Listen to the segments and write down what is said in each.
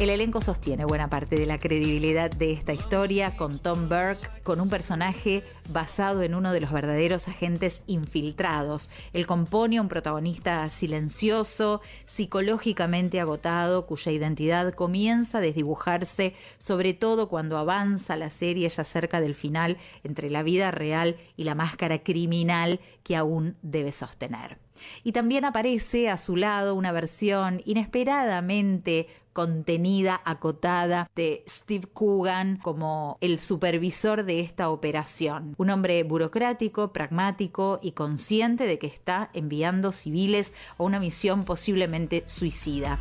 El elenco sostiene buena parte de la credibilidad de esta historia, con Tom Burke, con un personaje basado en uno de los verdaderos agentes infiltrados. Él compone a un protagonista silencioso, psicológicamente agotado, cuya identidad comienza a desdibujarse, sobre todo cuando avanza la serie ya cerca del final, entre la vida real y la máscara criminal que aún debe sostener. Y también aparece a su lado una versión inesperadamente contenida, acotada, de Steve Coogan como el supervisor de esta operación. Un hombre burocrático, pragmático y consciente de que está enviando civiles a una misión posiblemente suicida.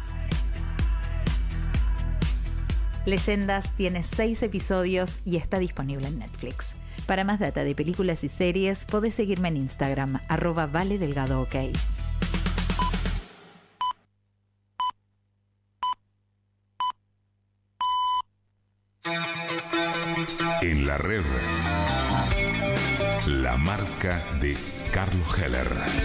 Leyendas tiene 6 episodios y está disponible en Netflix. Para más data de películas y series, podés seguirme en Instagram, @valedelgadook. En la red, la marca de Carlos Heller.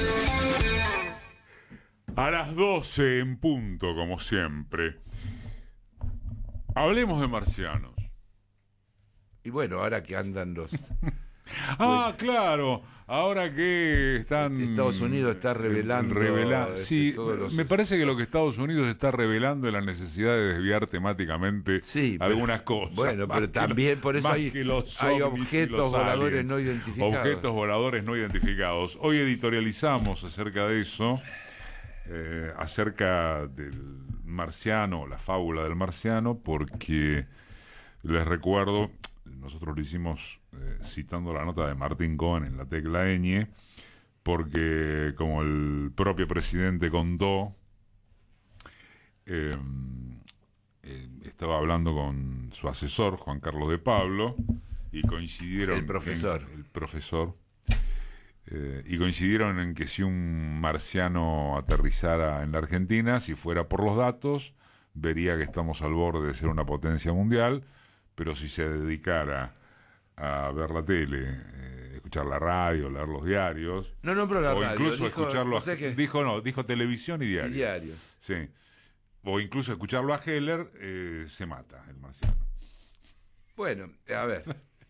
A las 12 en punto, como siempre. Hablemos de marcianos. Y bueno, ahora que andan los... Claro, ahora que están... Estados Unidos está revelando... Sí, todos me parece que lo que Estados Unidos está revelando es la necesidad de desviar temáticamente algunas cosas. Bueno, pero también por eso hay objetos voladores no identificados. Objetos voladores no identificados. Hoy editorializamos acerca de eso, acerca del marciano, la fábula del marciano, porque les recuerdo... Nosotros lo hicimos citando la nota de Martín Cohen en la tecla ñ, porque como el propio presidente contó, estaba hablando con su asesor, Juan Carlos de Pablo, y coincidieron... El profesor. Y coincidieron en que si un marciano aterrizara en la Argentina, si fuera por los datos, vería que estamos al borde de ser una potencia mundial, pero si se dedicara a ver la tele, escuchar la radio, leer los diarios, pero la o radio, incluso escucharlo, dijo televisión y diario. Y diario. Sí. O incluso escucharlo a Heller, se mata el marciano. Bueno, a ver.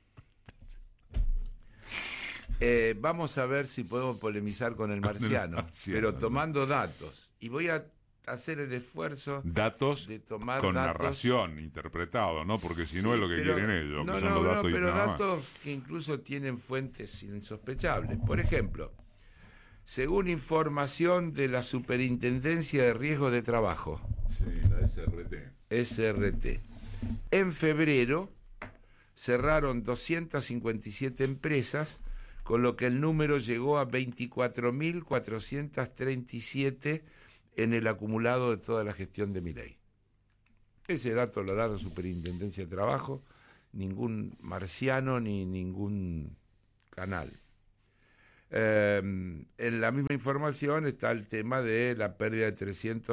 Vamos a ver si podemos polemizar con el marciano, pero tomando datos. Y voy a hacer el esfuerzo de tomar con datos, narración, interpretado, ¿no? Porque si no es lo que quieren ellos. Datos que incluso tienen fuentes insospechables. Por ejemplo, según información de la Superintendencia de Riesgos de Trabajo, la SRT, en febrero cerraron 257 empresas, con lo que el número llegó a 24.437 en el acumulado de toda la gestión de Milei. Ese dato lo da la Superintendencia de Trabajo, ningún marciano ni ningún canal. En la misma información está el tema de la pérdida de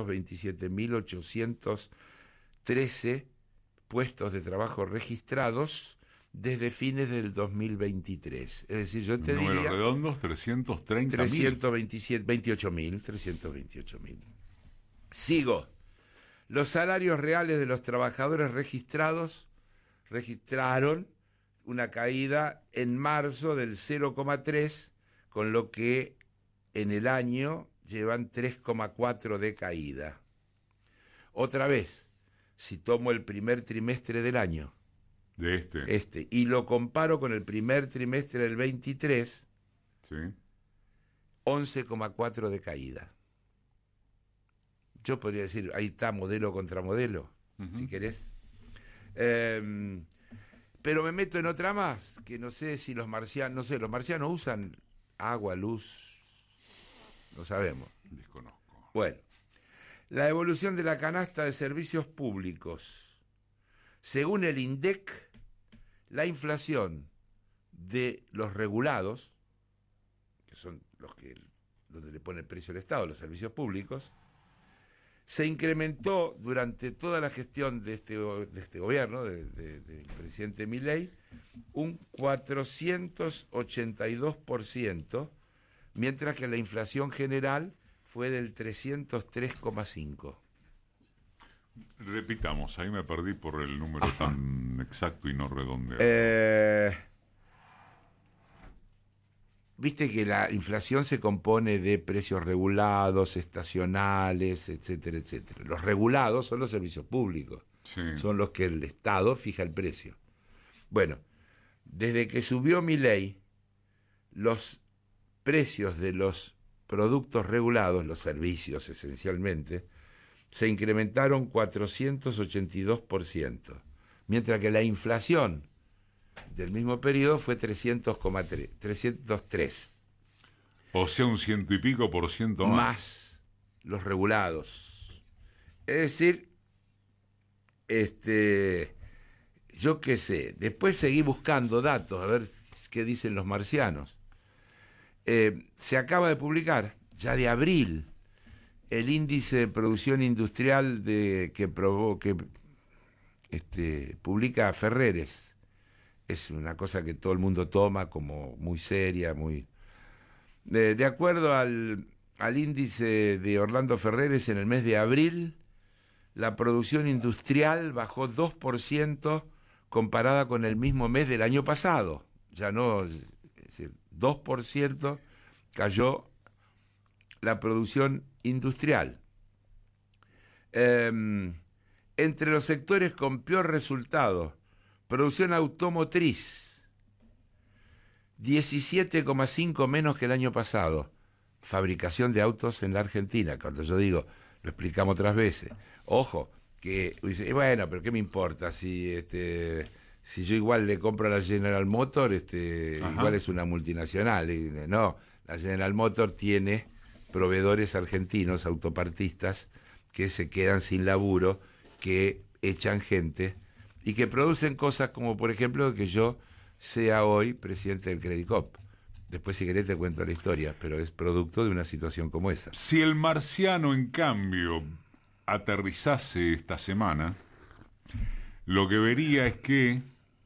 327.813 puestos de trabajo registrados desde fines del 2023. Es decir, yo te diría... Números redondos, 328.000. Sigo. Los salarios reales de los trabajadores registraron una caída en marzo del 0,3, con lo que en el año llevan 3,4 de caída. Otra vez, si tomo el primer trimestre del año, de y lo comparo con el primer trimestre del 23, 11,4 de caída. Yo podría decir, ahí está modelo contra modelo, si querés. Pero me meto en otra más, que no sé si los marcianos usan agua, luz, no sabemos. Desconozco. Bueno, la evolución de la canasta de servicios públicos. Según el INDEC, la inflación de los regulados, que son los que donde le pone el precio al Estado, los servicios públicos, se incrementó durante toda la gestión de este gobierno, del presidente Milei, un 482%, mientras que la inflación general fue del 303,5%. Repitamos, ahí me perdí por el número tan exacto y no redondeado. Viste que la inflación se compone de precios regulados, estacionales, etcétera, etcétera. Los regulados son los servicios públicos, son los que el Estado fija el precio. Bueno, desde que subió Milei, los precios de los productos regulados, los servicios esencialmente, se incrementaron 482%, mientras que la inflación del mismo periodo fue 303. O sea, un 100 y pico por ciento más. Más los regulados. Es decir, yo qué sé, después seguí buscando datos, a ver qué dicen los marcianos. Se acaba de publicar, ya de abril, el índice de producción industrial que publica Ferreres. Es una cosa que todo el mundo toma como muy seria, muy... De acuerdo al índice de Orlando Ferreres, en el mes de abril, la producción industrial bajó 2% comparada con el mismo mes del año pasado. Ya no, es decir, 2% cayó la producción industrial. Entre los sectores con peor resultado, producción automotriz, 17,5 menos que el año pasado. Fabricación de autos en la Argentina. Cuando yo digo, lo explicamos otras veces. Ojo, que dice, bueno, pero ¿qué me importa? Si yo igual le compro a la General Motor, igual es una multinacional. No, la General Motor tiene proveedores argentinos, autopartistas, que se quedan sin laburo, que echan gente y que producen cosas como, por ejemplo, que yo sea hoy presidente del Credit Corp. Después, si querés, te cuento la historia, pero es producto de una situación como esa. Si el marciano, en cambio, aterrizase esta semana, lo que vería es que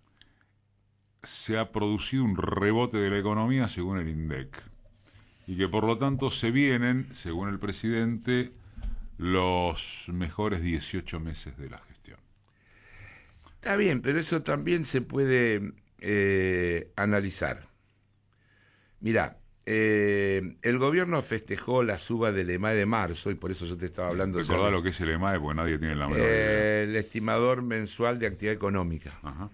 se ha producido un rebote de la economía según el INDEC y que por lo tanto se vienen, según el presidente, los mejores 18 meses de la gestión. Está bien, pero eso también se puede analizar. Mirá, el gobierno festejó la suba del EMAE de marzo, y por eso yo te estaba hablando... Recordá lo que es el EMAE, porque nadie tiene la menor idea. El estimador mensual de actividad económica. Ajá.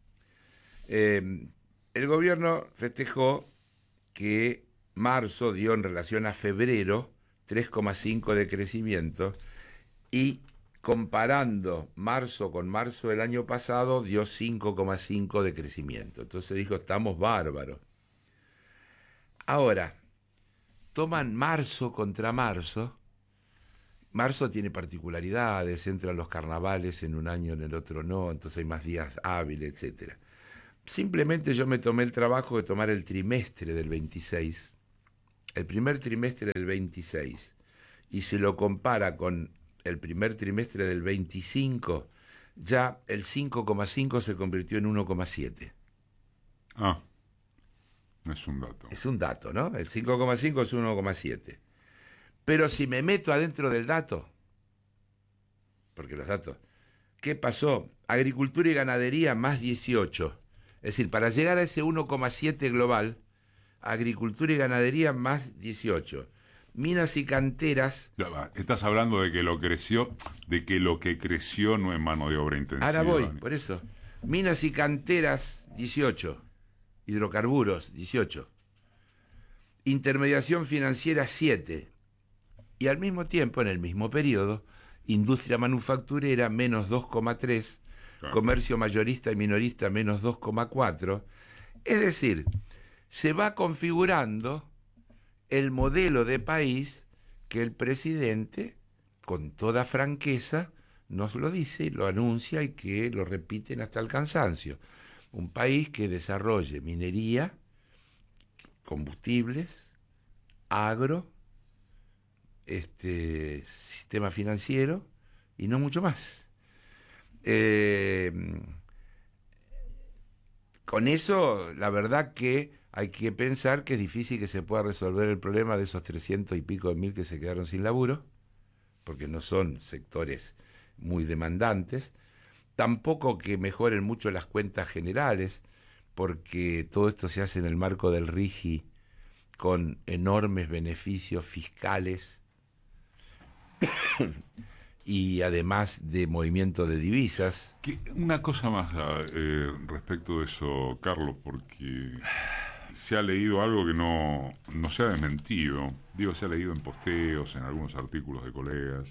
El gobierno festejó que marzo dio en relación a febrero 3,5 de crecimiento, y comparando marzo con marzo del año pasado dio 5,5 de crecimiento. Entonces dijo, estamos bárbaros. Ahora, toman marzo contra marzo. Marzo tiene particularidades, entran los carnavales en un año, en el otro no, entonces hay más días hábiles, etcétera. Simplemente yo me tomé el trabajo de tomar el trimestre del 26, el primer trimestre del 26, y se lo compara con el primer trimestre del 25, ya el 5,5 se convirtió en 1,7. Ah, es un dato. Es un dato, ¿no? El 5,5 es 1,7. Pero si me meto adentro del dato, porque los datos, ¿qué pasó? Agricultura y ganadería más 18. Es decir, para llegar a ese 1,7 global, agricultura y ganadería más 18. Minas y canteras... Estás hablando de que lo que creció no es mano de obra intensiva. Ahora voy, por eso. Minas y canteras, 18. Hidrocarburos, 18. Intermediación financiera, 7. Y al mismo tiempo, en el mismo periodo, industria manufacturera, menos 2,3. Claro. Comercio mayorista y minorista, menos 2,4. Es decir, se va configurando el modelo de país que el presidente, con toda franqueza, nos lo dice, lo anuncia y que lo repiten hasta el cansancio. Un país que desarrolle minería, combustibles, agro, sistema financiero y no mucho más. Con eso, la verdad que hay que pensar que es difícil que se pueda resolver el problema de esos 300 y pico de mil que se quedaron sin laburo, porque no son sectores muy demandantes, tampoco que mejoren mucho las cuentas generales, porque todo esto se hace en el marco del RIGI con enormes beneficios fiscales y además de movimiento de divisas. Una cosa más respecto de eso, Carlos, porque se ha leído algo que no se ha desmentido. Digo, se ha leído en posteos, en algunos artículos de colegas.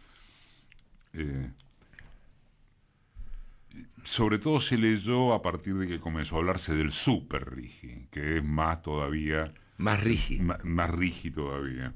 Sobre todo se leyó a partir de que comenzó a hablarse del super RIGI, que es más todavía... Más rígido. Más rígido todavía.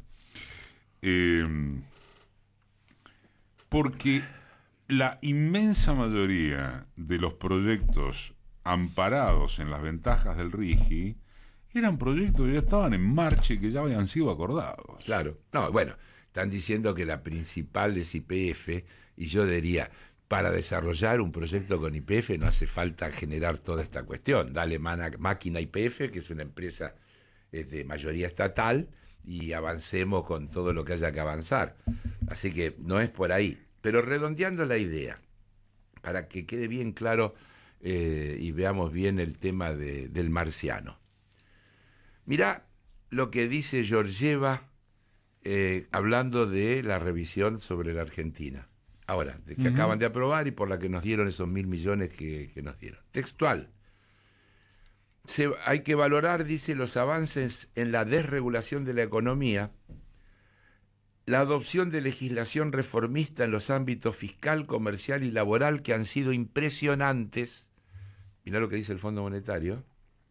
Porque la inmensa mayoría de los proyectos amparados en las ventajas del RIGI eran proyectos que ya estaban en marcha y que ya habían sido acordados. Claro. No, bueno, están diciendo que la principal es YPF, y yo diría, para desarrollar un proyecto con YPF no hace falta generar toda esta cuestión. Dale máquina YPF, que es una empresa de mayoría estatal, y avancemos con todo lo que haya que avanzar. Así que no es por ahí. Pero redondeando la idea, para que quede bien claro y veamos bien el tema del marciano. Mirá lo que dice Georgieva hablando de la revisión sobre la Argentina. Ahora, de que acaban de aprobar y por la que nos dieron esos 1.000 millones que nos dieron. Textual. Hay que valorar, dice, los avances en la desregulación de la economía, la adopción de legislación reformista en los ámbitos fiscal, comercial y laboral que han sido impresionantes. Mirá lo que dice el Fondo Monetario.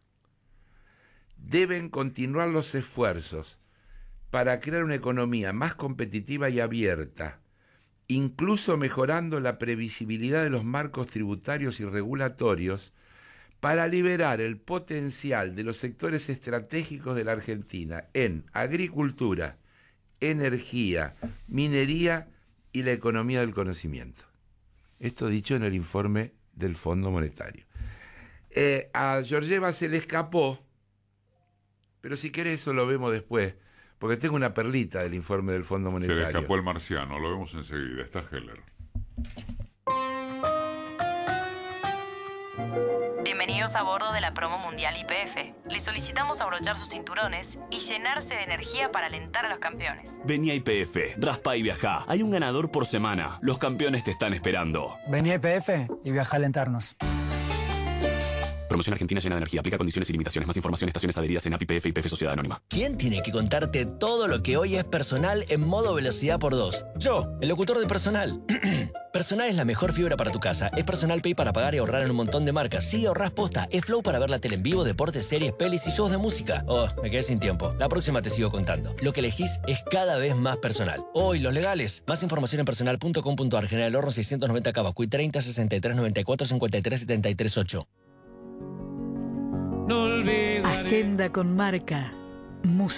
Deben continuar los esfuerzos para crear una economía más competitiva y abierta, incluso mejorando la previsibilidad de los marcos tributarios y regulatorios, para liberar el potencial de los sectores estratégicos de la Argentina en agricultura, energía, minería y la economía del conocimiento. Esto dicho en el informe del Fondo Monetario. A Georgieva se le escapó, pero si querés eso lo vemos después, porque tengo una perlita del informe del Fondo Monetario. Se le escapó el marciano, lo vemos enseguida. Está Heller. Bienvenidos a bordo de la promo mundial YPF. Les solicitamos abrochar sus cinturones y llenarse de energía para alentar a los campeones. Vení a YPF, raspa y viajá. Hay un ganador por semana. Los campeones te están esperando. Vení a YPF y viajá a alentarnos. Promoción Argentina llena de energía. Aplica condiciones y limitaciones. Más información, estaciones adheridas en API YPF y YPF Sociedad Anónima. ¿Quién tiene que contarte todo lo que hoy es personal en modo velocidad por 2? Yo, el locutor de Personal. Personal es la mejor fibra para tu casa. Es Personal Pay para pagar y ahorrar en un montón de marcas. Sí, ahorrás posta. Es Flow para ver la tele en vivo, deportes, series, pelis y shows de música. Oh, me quedé sin tiempo. La próxima te sigo contando. Lo que elegís es cada vez más personal. Hoy, los legales. Más información en personal.com.ar. General Horno 690 Cavascuy 30 63 94 53 73 8. Agenda con marca. Música.